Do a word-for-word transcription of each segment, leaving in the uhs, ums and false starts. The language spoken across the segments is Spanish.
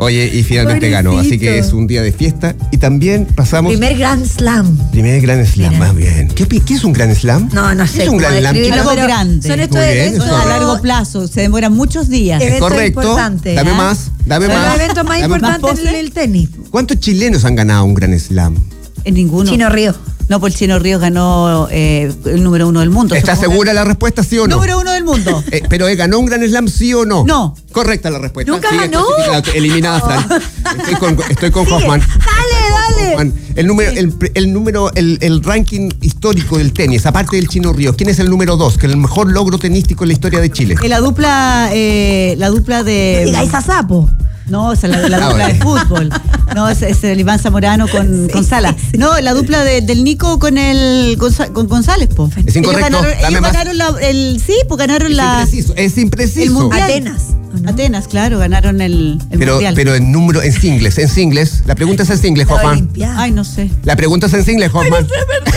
Oye, y finalmente Pobrecito. ganó, así que es un día de fiesta. Y también pasamos... Primer Grand Slam. Primer Grand Slam, Mira. más bien. ¿Qué, opi- ¿Qué es un Grand Slam? No, no sé. ¿Qué es un cómo Grand Slam? describirlo, Algo pero grande. Son estos Muy bien, eventos eso A es largo plazo, se demoran muchos días. Es Es eventos correcto. importantes, Dame ¿ah? más, dame Son más. los eventos más Dame más. importantes ¿Más del el tenis. ¿Cuántos chilenos han ganado un Grand Slam? En ninguno. Chino Río. No, pues el Chino Ríos ganó eh, el número uno del mundo. ¿Estás Supongo. segura la respuesta, sí o no? Número uno del mundo. Eh, pero ¿eh, ganó un Grand Slam, sí o no? No. Correcta la respuesta. ¿Nunca Sigue ganó? clasificada. Eliminada, Fran. Estoy con, estoy con Sigue. Hoffman. Dale, dale. Hoffman. El número, el, el número, el, el ranking histórico del tenis, aparte del Chino Ríos, ¿quién es el número dos? Que es el mejor logro tenístico en la historia de Chile. Eh, La dupla, eh, la dupla de. Diga esa sapo. No, esa es la, la Ah, dupla bueno. de fútbol. No, es, es el Iván Zamorano con, con Sala. No, la dupla de- del Nico con el Gonza- con González, po. Es incorrecto. Ellos ganaron, Dame ellos más. ganaron la, el sí, pues ganaron Es la impreciso, es impreciso. el mundial. Atenas. ¿o no? Atenas, claro, ganaron el, el Pero, mundial. pero en número, en singles, en singles. La pregunta es en singles, La Hoffman. Olimpiada. Ay, no sé. La pregunta es en singles, Hoffman.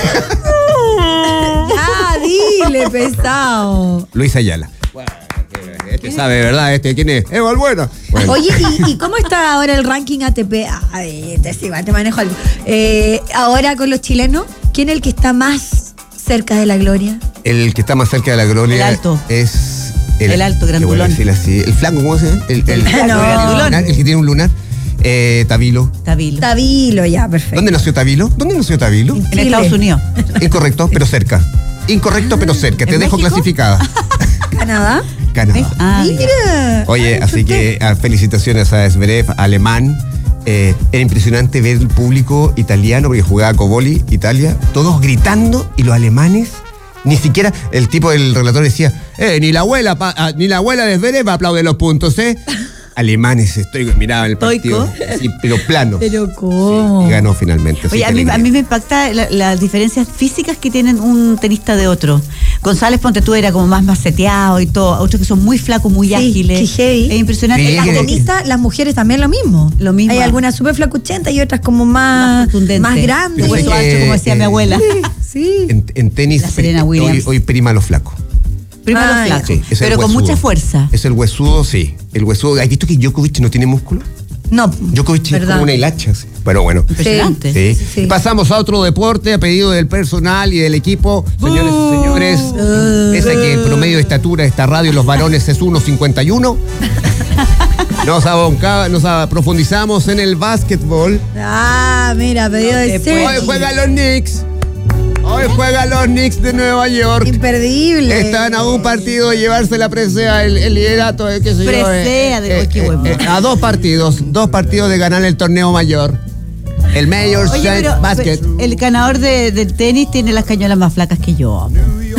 Ah, dile, pesado. Luis Ayala. Este sabe, ¿verdad? Este, ¿quién es? Eva Buena. Bueno. Oye, ¿y, y cómo está ahora el ranking A T P? Ay, te, sí, va, te manejo algo. Eh, ahora con los chilenos, ¿quién es el que está más cerca de la gloria? El que está más cerca de la gloria El alto. es... El alto, qué bueno grandulón. decirlo así. El flanco, ¿cómo se llama? El, el, El flanco, el grandulón. lunar, el que tiene un lunar. Eh, Tabilo. Tabilo. Tabilo, ya, perfecto. ¿Dónde nació Tabilo? ¿Dónde nació Tabilo? En Chile. Estados Unidos. Incorrecto, pero cerca. Incorrecto, pero cerca. Te ¿En dejo México? clasificada. ¿Canadá? Canadá. Ah, ya. Mira. Oye, Ay, así que ah, felicitaciones a Zverev, alemán. Eh, era impresionante ver el público italiano, porque jugaba Coboli, Italia, todos gritando, y los alemanes, ni siquiera, el tipo del relator decía, eh, ni la abuela, pa- ah, ni la abuela de Zverev aplaude los puntos, ¿eh? Alemanes, estoy miraba el partido, así, pero plano. Pero ¿cómo? Y ganó finalmente. así Oye, que a mí, alegría. a mí me impacta la- las diferencias físicas que tienen un tenista de otro. González, ponte tú, era como más maceteado y todo. Otros que son muy flacos, muy Sí, ágiles. qué heavy. Es impresionante. Sí, Es Las que- como- tenistas, las mujeres también lo mismo. Lo mismo. Hay algunas súper flacuchentas y otras como Más más, contundentes. más grandes. Pero hueso sé que, ancho, como decía eh, mi abuela. Sí. En, en tenis, La Serena pri- hoy, Williams. hoy prima los flacos. Primero Ah, flaco, Sí, es el pero con huesudo. mucha fuerza. Es el huesudo, sí. El huesudo. ¿Has visto que Djokovic no tiene músculo? No, Djokovic es ¿verdad? como una hilacha. Sí. Bueno, bueno. Impresionante. Sí. Sí. Pasamos a otro deporte a pedido del personal y del equipo. Señores y señores, pese a que el promedio de estatura de esta radio los varones es uno cincuenta y uno, nos, abonca- nos a- profundizamos en el básquetbol. Ah, mira, pedido de te Sergi. Hoy juegan los Knicks. Hoy juegan los Knicks de Nueva York. Imperdible. Están a un partido de llevarse la presea, el, el liderato, eh, qué sé yo, eh, Presea de- eh, qué eh, buen eh, a dos partidos, dos partidos de ganar el torneo mayor. El Mayor Oye, Shine pero Basket. pero el ganador de- del tenis tiene las cañolas más flacas que yo.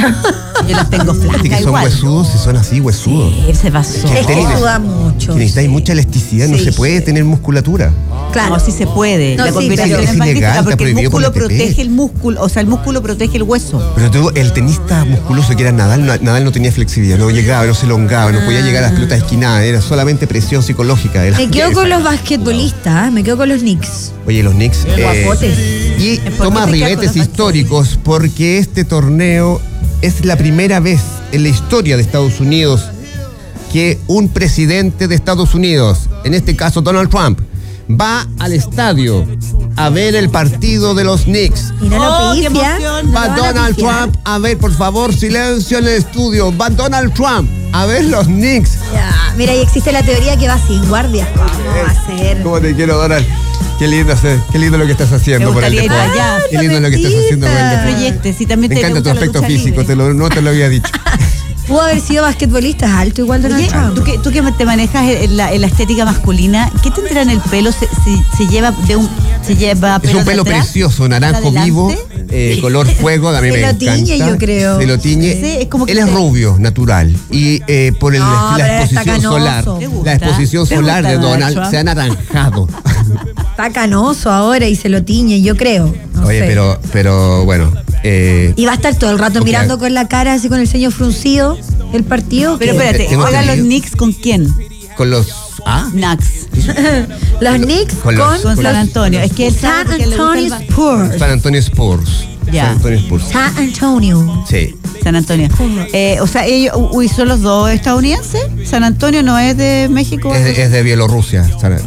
Yo las tengo Viste flacas que son igual. huesudos, si son así, huesudos. Sí, se pasó. Que Es tenis- que suda mucho. Si necesitáis mucha elasticidad, no Sí. se puede tener musculatura. Claro. No, sí se puede. No, la sí, combinación pero- es, Es ilegal, magnífica está porque el prohibido por músculo la A T P. protege el músculo, o sea, el músculo protege el hueso. Pero te digo, el tenista musculoso que era Nadal, no- Nadal no tenía flexibilidad, no llegaba, no se elongaba, no podía llegar a las pelotas esquinadas, era solamente presión psicológica. Era- Me quedo con los basquetbolistas, ¿eh? Me quedo con los Knicks. Oye, los Knicks. eh, Guapotes. y ¿Por toma qué te quedas con ribetes los históricos porque este torneo es la primera vez en la historia de Estados Unidos que un presidente de Estados Unidos, en este caso Donald Trump, va al estadio a ver el partido de los Knicks. Y no Oh, lo qué pifia. emoción. no Va lo van a Donald pifiar. Trump a ver, por favor, silencio en el estudio. Va Donald Trump a ver los Knicks. Ya, mira, y existe la teoría que va sin guardia. ¿Cómo va a ser? ¿Cómo te quiero, Donald? Qué lindo, hacer- qué lindo lo que estás haciendo Me por el gustaría ir deporte. allá. Qué lindo lo que estás haciendo por el Bendita. deporte. Proyectes, y también Me te encanta tu gusta la aspecto lucha físico, libre. te lo, no te lo había dicho. Pudo haber sido basquetbolista, es alto igual Donald Oye, Trump. tú que, tú que te manejas en la, en la estética masculina, ¿qué tendrá en el pelo? ¿Se, se, se lleva de un se lleva Es pelo un de pelo atrás? precioso, ¿Para naranjo adelante? vivo, eh, color fuego, a mí Se me lo encanta. tiñe, yo creo. Se lo tiñe. Sí, es como que Él es se- rubio, natural. Y eh, por el- No, pero la está exposición canoso. solar, ¿Te gusta? la exposición ¿Te solar gusta de Donald Donald Trump? se ha anaranjado. Está canoso ahora y se lo tiñe, yo creo. No Oye, sé. pero, pero bueno. eh, Y va a estar todo el rato Ok. mirando con la cara, así con el ceño fruncido, el partido. Pero ¿qué? espérate, Tengo ¿juegan los entendido. Knicks con quién? con los. Ah, Knicks. Los Knicks con con, los- Con con San los- Antonio. Es que él sabe San porque le gusta el Antonio ba- Spurs. San Antonio Spurs. Ya. San Antonio Spurs. San Antonio. Sí. San Antonio. Eh, o sea, ellos, uy, ¿son los dos estadounidenses? San Antonio no es de México. Es, de- es de Bielorrusia. San-